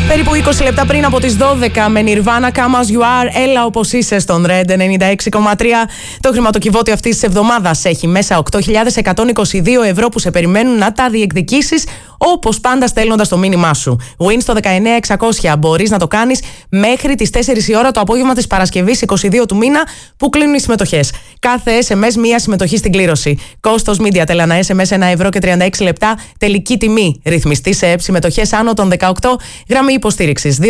Περίπου 20 λεπτά πριν από τις 12 με Nirvana, Come As You Are, έλα όπως είσαι στον Red 96,3. Το χρηματοκιβώτιο αυτής της εβδομάδας έχει μέσα 8.122 ευρώ που σε περιμένουν να τα διεκδικήσεις, όπως πάντα στέλνοντας το μήνυμά σου. Win στο 19600. Μπορείς να το κάνεις μέχρι τις 4 η ώρα το απόγευμα της Παρασκευής 22 του μήνα που κλείνουν οι συμμετοχές. Κάθε SMS μία συμμετοχή στην κλήρωση. Κόστος Media Telana SMS 1 ευρώ και 36 λεπτά. Τελική τιμή. Ρυθμιστή σε συμμετοχές άνω των 18. Γραμμή υποστήριξης